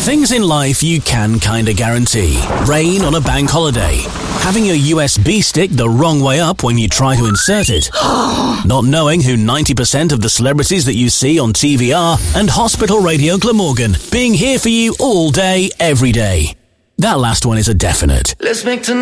Things in life you can kinda guarantee. Rain on a bank holiday. Having your USB stick the wrong way up when you try to insert it. Not knowing who 90% of the celebrities that you see on TV are. And Hospital Radio Glamorgan being here for you all day, every day. That last one is a definite. Let's make tonight